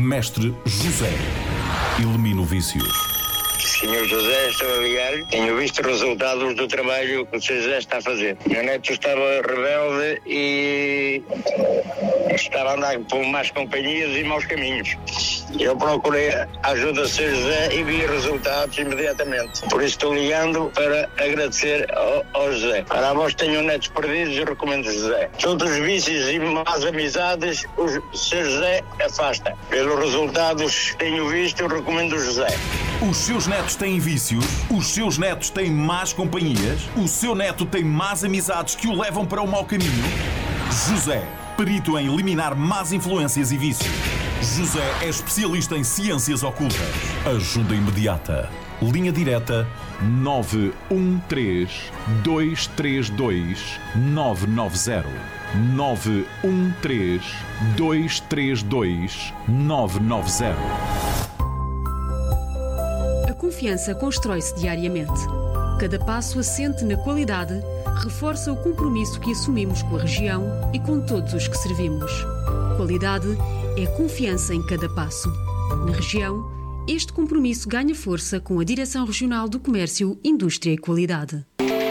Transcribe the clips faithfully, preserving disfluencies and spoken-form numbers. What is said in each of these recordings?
Mestre José. Elimina o vício. senhor José, estou a ligar. Tenho visto resultados do trabalho que o senhor José está a fazer. Meu neto estava rebelde e estava a andar por más companhias e maus caminhos. Eu procurei a ajuda do senhor José e vi resultados imediatamente. Por isso estou ligando para agradecer ao, ao José. Para vós que tenham netos perdidos, eu recomendo o José. Todos os vícios e más amizades, o senhor José afasta. Pelos resultados que tenho visto, eu recomendo o José. Os seus netos têm vícios? Os seus netos têm más companhias? O seu neto tem más amizades que o levam para o mau caminho? José, perito em eliminar más influências e vícios. José é especialista em ciências ocultas. Ajuda imediata. Linha direta nove um três, dois três dois, nove nove zero. nove um três, dois três dois, nove nove zero. A confiança constrói-se diariamente. Cada passo assente na qualidade reforça o compromisso que assumimos com a região e com todos os que servimos. Qualidade é confiança em cada passo. Na região, este compromisso ganha força com a Direção Regional do Comércio, Indústria e Qualidade.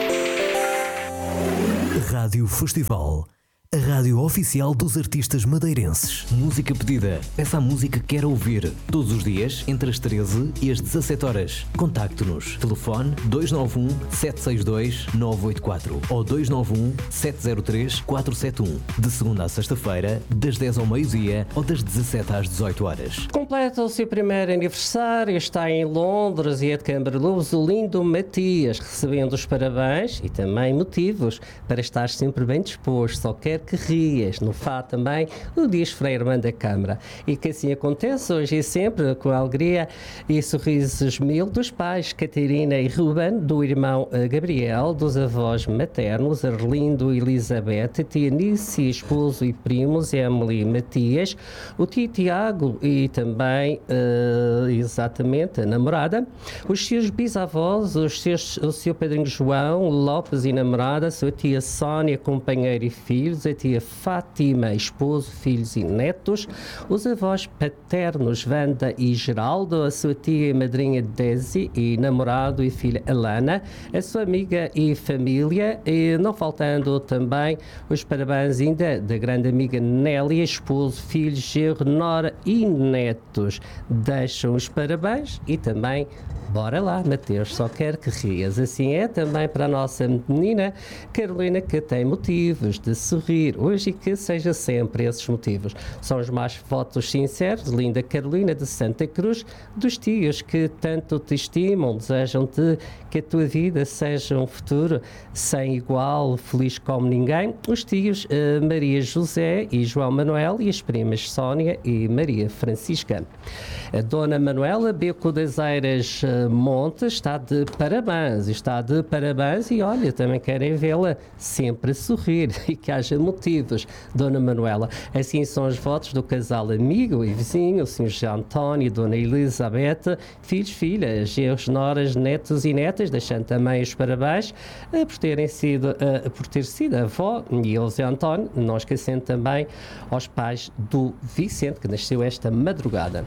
Rádio Festival. A rádio oficial dos artistas madeirenses. Música pedida. Peça a música que quer ouvir. Todos os dias, entre as treze e as dezassete horas. Contacte-nos. Telefone dois nove um, sete seis dois, nove oito quatro ou dois nove um, sete zero três, quatro sete um. De segunda a sexta-feira, das dez ao meio-dia ou das dezassete às dezoito horas. Completa o seu primeiro aniversário, está em Londres e é de Câmara Lobos o lindo Matias, recebendo os parabéns e também motivos para estar sempre bem disposto. Só quer que rias. No Fá também o diz Frei Irmã da Câmara. E que assim acontece hoje e sempre, com alegria e sorrisos mil dos pais Catarina e Ruben, do irmão Gabriel, dos avós maternos Arlindo e Elizabeth, tia Nice, esposo e primos Emily e Matias, o tio Tiago e também uh, exatamente a namorada, os seus bisavós, os seus, o seu padrinho João Lopes e namorada, a sua tia Sónia, companheira e filhos, a tia Fátima, esposo, filhos e netos, os avós paternos Wanda e Geraldo, a sua tia e madrinha Desi e namorado e filha Alana, a sua amiga e família, e não faltando também os parabéns ainda da grande amiga Nélia, esposo, filhos, genro, nora e netos. Deixam os parabéns e também bora lá, Mateus, só quer que rias. Assim é também para a nossa menina Carolina, que tem motivos de sorrir hoje e que seja sempre esses motivos. São os mais votos sinceros, linda Carolina de Santa Cruz, dos tios que tanto te estimam, desejam-te que a tua vida seja um futuro sem igual, feliz como ninguém. Os tios uh, Maria José e João Manuel e as primas Sónia e Maria Francisca. A dona Manuela Beco das Eiras uh, Montes está de parabéns, está de parabéns e olha, também querem vê-la sempre a sorrir e que haja motivos, dona Manuela. Assim são os votos do casal amigo e vizinho, o senhor José António e dona Elizabeth, filhos, filhas, genros, noras, netos e netas, deixando também os parabéns uh, por terem sido, uh, por ter sido a avó e o José António, não esquecendo também aos pais do Vicente, que nasceu esta madrugada.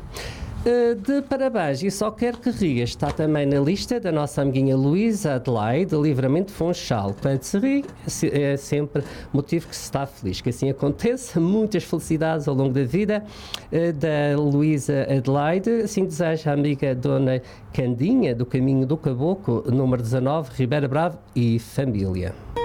De parabéns, e só quer que ria, está também na lista da nossa amiguinha Luísa Adelaide, de Livramento Funchal. Quando se ri, é sempre motivo que se está feliz. Que assim aconteça, muitas felicidades ao longo da vida da Luísa Adelaide. Assim deseja a amiga Dona Candinha, do Caminho do Caboclo, número dezanove, Ribeira Bravo e família.